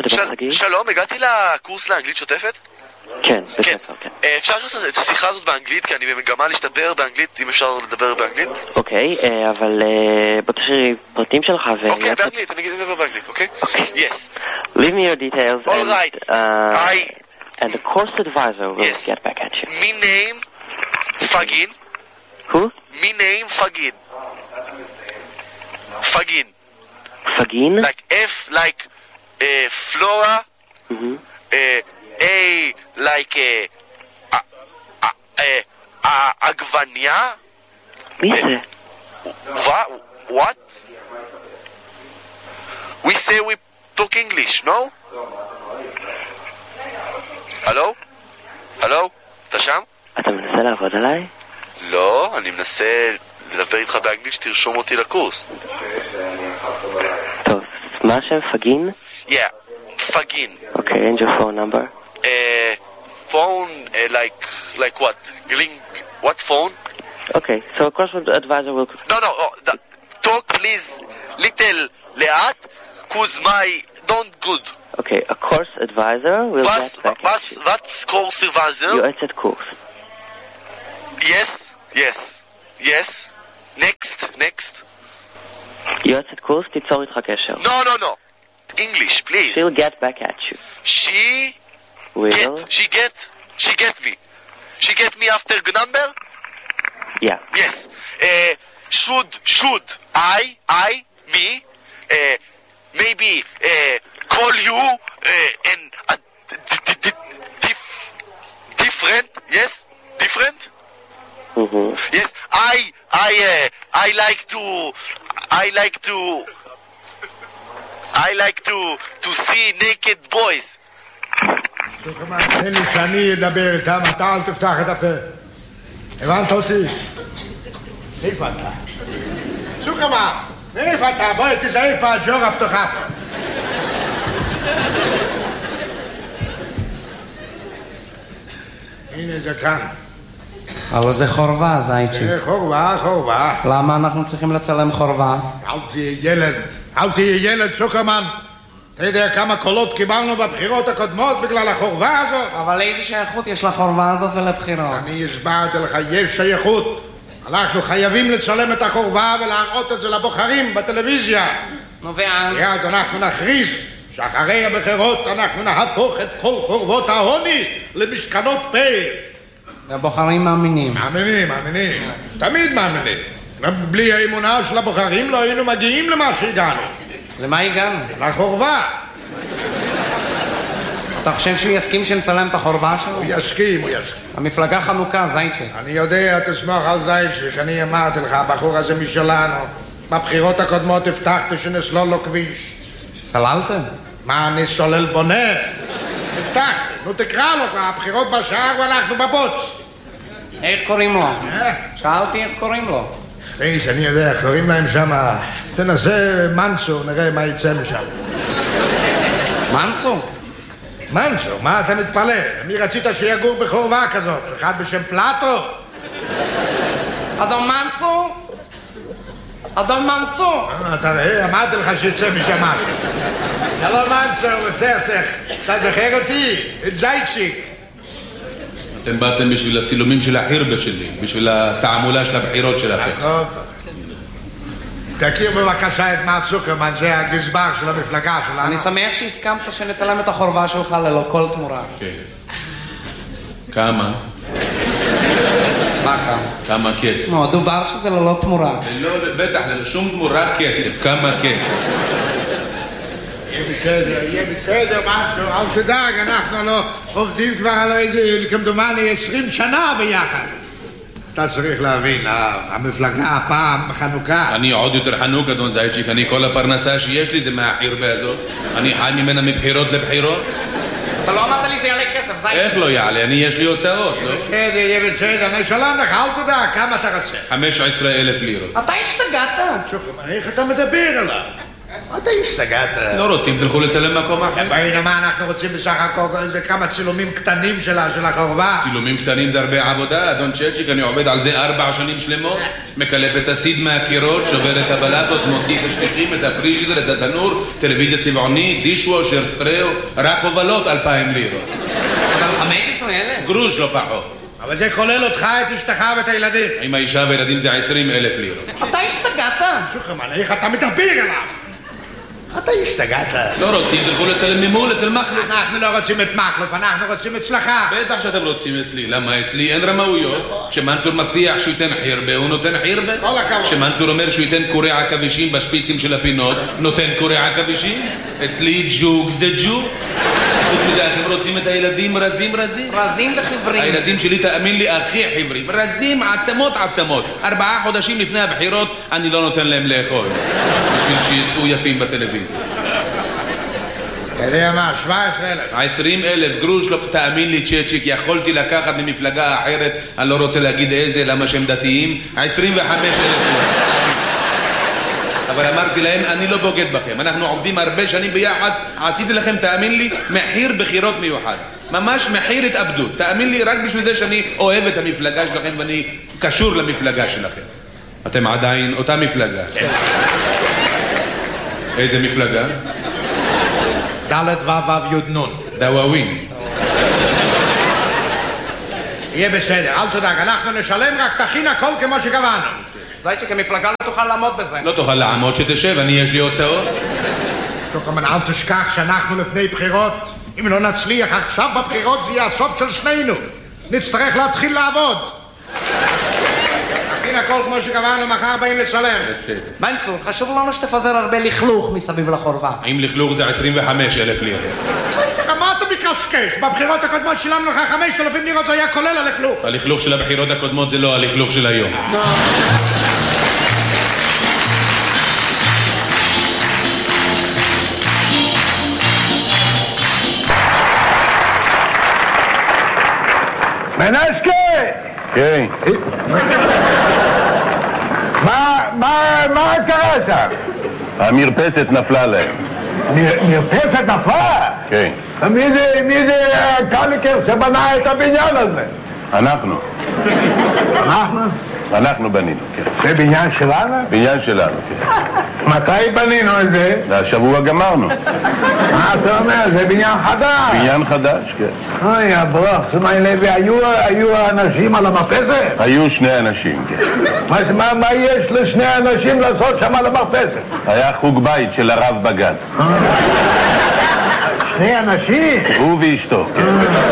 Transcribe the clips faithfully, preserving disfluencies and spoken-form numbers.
שלום, הגעתי לקורס לאנגלית שוטפת? כן, בספר, כן. אפשר לעשות את השיחה הזאת באנגלית, כי אני במגמה להשתדר באנגלית, אם אפשר לדבר באנגלית? אוקיי, אבל בוא תשאיר פרטים שלך ו... אוקיי, באנגלית, אני אדבר באנגלית, אוקיי? Yes. Leave me your details All right. I... and the course advisor will Yes. get back at you. Me name Fagin. Who? Me name Fagin. Fagin. Fagin? Like F like uh, Flora. Mm-hmm. Uh, A like uh, uh, uh, uh, uh, Agvania. מי זה? What? What? We say we talk English, no? הלו? הלו? אתה שם? אתה מנסה לעבוד עליי? לא, אני מנסה לדבר איתך באנגלית שתרשום אותי לקורס. טוב, מה השם? פגין? Yeah, פגין. אוקיי, and your phone number? Uh, phone, uh, like, like what? Link, what phone? Okay, so a course advisor will... No, no, oh, the, talk please little לאט, cause my don't good. Okay, a course advisor will What's, get back what's, at you. what's course advisor? יועצת קורס. Yes, yes, yes. Next, next. יועצת קורס, תיצור איתך קשר. No, no, no. English, please. She'll get back at you. She Will? get, she get, she get me. She get me after number? Yeah. Yes. Uh, should, should I, I, me, uh, maybe uh, call you uh, and uh, d- d- d- dif- different? Yes, different. Mm-hmm. Yes, I, I, uh, I like to, I like to, I like to to see naked boys. סוכמן, תן לי שאני אדבר איתם, אתה אל תפתח את הפה. הבנת אותי? איפה אתה? סוכמן, איפה אתה? בואי תזהה איפה הג'ורה פתוחה פה. הנה זה כאן. אבל זה חורבה, זייצ'י. זה חורבה, חורבה. למה אנחנו צריכים לצלם חורבה? אל תהיה ילד, אל תהיה ילד, סוכמן. אתה יודע כמה קולות קיבלנו בבחירות הקודמות בגלל החורבה הזאת? אבל איזה שייכות יש לחורבה הזאת ולבחירות? אני הסברתי לך, יש שייכות. אנחנו חייבים לצלם את החורבה ולהראות את זה לבוחרים בטלוויזיה. נו ואז? ואז אנחנו נכריז שאחרי הבחירות אנחנו נהפוך את כל חורבות העוני למשכנות פה. הבוחרים מאמינים. מאמינים, מאמינים. תמיד מאמינים. בלי האמונה של הבוחרים לא היינו מגיעים למה שהגענו. למה הגענו? לחורבה. אתה חושב שהוא יסכים שנצלם את החורבה שלו? הוא יסכים, הוא יסכים. המפלגה חנוכה, זייצ'י. אני יודע, תסמוך על זייצ'י, אני אמרתי לך, הבחור הזה משלנו. בבחירות הקודמות הבטחתי שנסלול לו כביש. סללתם? מה, אני סולל בונה? הבטחתי, נו תקרא לו, הבחירות בשער ואנחנו בבוץ. איך קוראים לו? שאלתי איך קוראים לו. תראי, אני יודע, קוראים להם שם, תנסה מנצו, נראה מה יצא משם. מנצו? מנצו, מה אתה מתפלא? אני רצית שיגור בחורבה כזאת, אחד בשם פלטו? אדון מנצו? אדון מנצו? אתה רואה, אמרתי לך שיצא משם משהו. הלו מנצו, בסרצח, אתה זוכר אותי? את זייצ'יק. אתם באתם בשביל הצילומים של החירבה שלי, בשביל התעמולה של הבחירות שלכם. תכיר בבקשה את מר צוקרמן, זה הגזבר של המפלגה שלנו. אני שמח שהסכמת שנצלם את החורבה שלך ללא כל תמורה. כן. כמה? מה כמה? כמה כסף? נו, דובר שזה ללא תמורה. לא, בטח, ללא שום תמורה כסף. כמה כסף? יהיה בסדר, יהיה בסדר, משהו, אל תדאג, אנחנו לא עובדים כבר על איזה, כמדומני, עשרים שנה ביחד. אתה צריך להבין, המפלגה הפעם חנוכה. אני עוד יותר חנוק, אדון זייצ'יק, אני כל הפרנסה שיש לי זה מהחירבה הזאת. אני חי ממנה מבחירות לבחירות. אתה לא אמרת לי זה יעלה כסף, זייצ'יק. איך לא יעלה? אני יש לי הוצאות, לא? בסדר, יהיה בסדר, אני שלום לך, אל תדאג, כמה אתה רוצה? חמש עשרה אלף לירות. אתה השתגעת? שוקרמן, איך אתה מדבר עליו? אתה השתגעת. לא רוצים, תלכו לצלם מקום אחר. בואי, מה אנחנו רוצים בסך הכל? זה כמה צילומים קטנים של החורבה. צילומים קטנים זה הרבה עבודה, אדון צ'צ'יק, אני עובד על זה ארבע שנים שלמות. מקלף את הסיד מהקירות, שובר את הבלטות, מוציא את השטיחים, את הפריג'ידר, את התנור, טלוויזיה צבעונית, דישוושר, סטריאו, רק הובלות אלפיים לירות. אבל חמש עשרה אלף? גרוש לא פחות. אבל זה כולל אותך, את אשתך ואת הילדים. עם האישה והילדים זה עשרים אלף לירות. אתה השתגעת? שוחרמן, איך אתה מדבר עליו? אתה השתגעת. לא רוצים, תלכו לצלם ממול, אצל מחלוף. אנחנו לא רוצים את מחלוף, אנחנו רוצים אצלך. בטח שאתם רוצים אצלי. למה אצלי אין רמאויות? כשמנצור מבטיח שהוא ייתן חירבה, הוא נותן חירבה. כל הכבוד. כשמנצור אומר שהוא ייתן קורי עכבישים בשפיצים של הפינות, נותן קורי עכבישים. אצלי ג'וג זה ג'וג. חוץ מזה, אתם רוצים את הילדים רזים רזים? רזים וחיוורים. הילדים שלי, תאמין לי, הכי חיוורים. רזים, עצמות עצמות. ארבעה חודשים לפני הבחירות, אני לא נותן להם לאכול. בשביל שיצאו יפים בטלוויזיה. אתה יודע מה, שבע עשרה אלף. עשרים אלף גרוש, לא, תאמין לי צ'צ'יק, יכולתי לקחת ממפלגה אחרת, אני לא רוצה להגיד איזה, למה שהם דתיים, עשרים וחמש אלף. אבל אמרתי להם, אני לא בוגד בכם, אנחנו עובדים הרבה שנים ביחד, עשיתי לכם, תאמין לי, מחיר בחירות מיוחד. ממש מחיר התאבדות. תאמין לי, רק בשביל זה שאני אוהב את המפלגה שלכם ואני קשור למפלגה שלכם. אתם עדיין אותה מפלגה. איזה מפלגה? דלת וו יוד נון. דוואווין. יהיה בסדר, אל תדאג, אנחנו נשלם, רק תכין הכל כמו שקבענו. זייצ'יק, המפלגה לא תוכל לעמוד בזה. לא תוכל לעמוד, שתשב, אני יש לי הוצאות. שוקרמן, אל תשכח שאנחנו לפני בחירות. אם לא נצליח עכשיו בבחירות זה יהיה הסוף של שנינו. נצטרך להתחיל לעבוד. תכין הכל כמו שקבענו, מחר באים לצלם. מנצור, חשוב לנו שתפזר הרבה לכלוך מסביב לחורבה. האם לכלוך זה עשרים וחמש אלף לירות? מה אתה מקשקש? בבחירות הקודמות שילמנו לך חמשת אלפים לירות, זה היה כולל הלכלוך. הלכלוך של הבחירות הקודמות זה לא הלכלוך של היום. מנסקי! כן. מה קרה שם? המרפסת נפלה להם. מרפסת נפלה? כן. מי זה הקליקר שבנה את הבניין הזה? אנחנו. אנחנו? אנחנו בנינו, כן. זה בניין שלנו? בניין שלנו, כן. מתי בנינו את זה? והשבוע גמרנו. מה אתה אומר? זה בניין חדש. בניין חדש, כן. אוי, הברוך, סמי לוי, היו אנשים על המרפסת? היו שני אנשים, כן. מה יש לשני אנשים לעשות שם על המרפסת? היה חוג בית של הרב בגן. שני אנשים? הוא ואשתו, כן.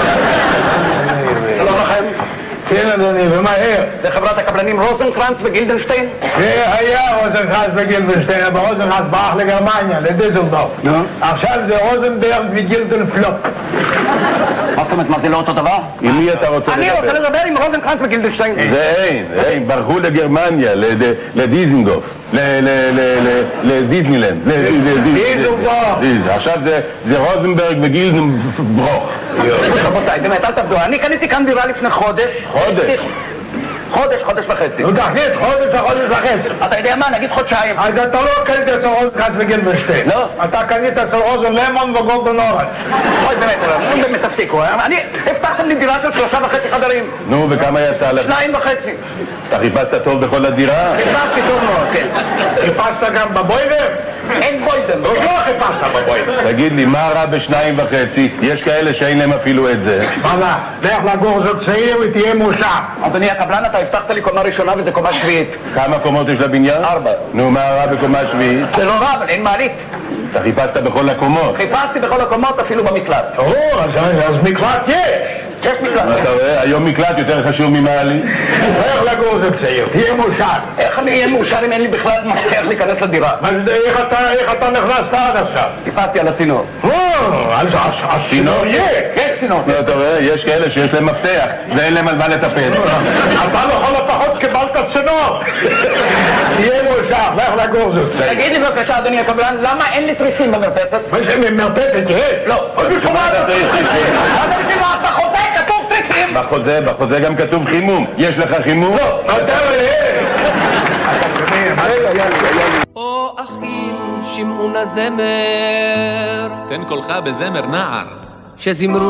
שלום לכם. כן, אדוני, ומהר. זה חברת הקבלנים רוזנקרנץ וגילדנשטיין? זה היה רוזנקרנץ וגילדנשטיין, אבל רוזנקרנץ ברח לגרמניה, לדיזלדורף. עכשיו זה רוזנברג וגילדנפלופ. מה זאת אומרת, מה זה לא אותו דבר? עם מי אתה רוצה לדבר? אני רוצה לדבר עם רוזנקרנץ וגילדנשטיין. זה אין, אין, ברחו לגרמניה, לדיזנגוף, לדיסנילנד. דיזלדורף. עכשיו זה רוזנברג וגילדנברוך. רבותיי, באמת, אל תעבדו. אני קניתי כאן דירה לפני חודש. חודש? חודש, חודש וחצי. נו תחליט, חודש וחודש וחצי. אתה יודע מה? נגיד חודשיים. אז אתה לא קנית אצל רוזנקרנץ וגילדנשטיין. לא. אתה קנית אצל רוזן למון וגולדן אורן. אוי, באמת, נו באמת תפסיקו. אני, הבטחתם לי דירה של שלושה וחצי חדרים. נו, וכמה יצא לך? שניים וחצי. אתה חיפשת טוב בכל הדירה? חיפשתי טוב מאוד, כן. חיפשת גם בבוידר? אין בוידם. לא חיפשת בבוידר. תגיד לי, מה רע בשניים וחצי? יש כאלה שאין להם אפילו את זה. מה? לך לגור זוג צעיר ותהיה מאושר. אדוני הקבלן, אתה הבטחת לי קומה ראשונה וזה קומה שביעית. כמה קומות יש לבניין? ארבע. נו, מה רע בקומה שביעית? זה לא רע, אבל אין מעלית. אתה חיפשת בכל הקומות? חיפשתי בכל הקומות, אפילו במקלט. או, אז מקלט יש. יש מקלט. אתה רואה, היום מקלט יותר חשוב ממעלית. לך לגור זוג צעיר, תהיה מאושר. איך אני אהיה מאושר אם אין לי בכלל מפתח להיכנס לדירה? איך אתה נכנסת עד עכשיו? חיפשתי על הצינור. או, אז הצינור יש. יש צינור. אתה רואה, יש כאלה שיש להם מפתח ואין להם על מה לטפל. אתה לכל הפחות קיבלת צינור. תהיה מאושר, לך לגור זוג צעיר. תגיד לי בבקשה, אדוני הקבלן, למה אין לי תריסים במרפסת? מה זה מרפסת? יש? לא. עוד בשבילה אתה צריך תריסים. אתה בשביל מה? בחוזה כתוב תריסים. בחוזה, בחוזה גם כתוב חימום. יש לך חימום? לא. אתה רואה? או אחים שמעון הזמר, תן קולך בזמר נער, שזמרו